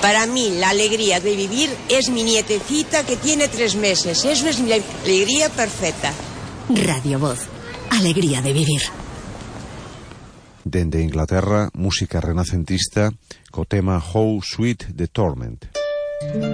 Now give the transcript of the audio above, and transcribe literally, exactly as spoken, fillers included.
Para mí la alegría de vivir es mi nietecita que tiene tres meses. Eso es mi alegría perfecta. Radio Voz. Alegría de vivir. Dende Inglaterra, música renacentista co tema How Sweet the Torment.